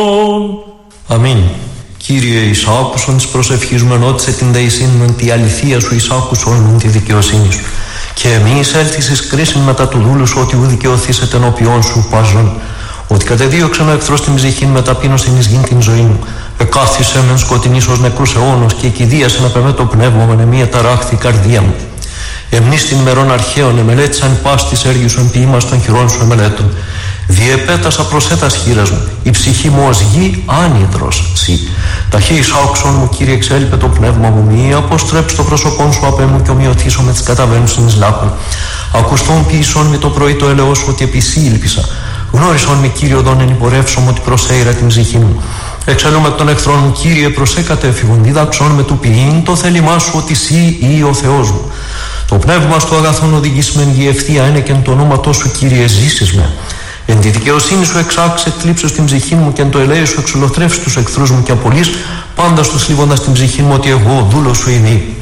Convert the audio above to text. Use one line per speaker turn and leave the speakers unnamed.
Αμήν. Κύριε, εις άκουσον της προσευχής μου, ενώτισε την δεησήν μου τη αληθεία σου, εις άκουσον μου τη δικαιοσύνη σου. Και εμείς έλθεις εις κρίσιν μετά του δούλου σου, ότι ου δικαιωθήσετε ενώπιόν σου παζών. Ότι κατεδίωξεν ο εχθρός την ψυχήν με ταπείνωσιν εις γην την ζωή μου. Εκάθισε μεν σκοτεινής ως νεκρούς αιώνος και εκηδίασε να πεμέ το πνεύμα με μία ταράχθη η καρδία μου. Εμνείς την μερών αρχαίων εμελέτησαν πας της έργης σου εμποιήμας των χειρών σου εμελέτων. Διεπέτασα προσέτας χείρας μου, η ψυχή μου ως γη άνυδρος σύ. Ταχύ εις άκουσον μου, Κύριε, εξέλιπε το πνεύμα μου, μη αποστρέψει το πρόσωπόν σου απέ μου και ομοιωθήσω με τις καταβαίνουσιν εις λάκων. Ακουστόν ποιησόν με το πρωί το έλεος σου, ότι επί σύ ήλπισα. Γνώρισον με, Κύριε, οδόν ενυπορεύσομαι, ότι προσέειρα την ψυχή μου. Εξελούμε τον εχθρόν μου, Κύριε, προσέκατε εφηγον, διδάξον με του ποιήν το θέλημά σου, ότι σύ ή ο Θεός μου. Το πνεύμα στο αγαθόν οδηγήσμεν γη ευθεία είναι και εν το ονόματό σου, Κύριε, ζήσεις με. Εν τη δικαιοσύνη σου εξάξε κλείψε στην ψυχή μου και εν το ελέη σου εξολοθρεύσει τους εχθρούς μου και απολύς πάντα στους θλίβοντας την ψυχή μου, ότι εγώ δούλος σου είμαι.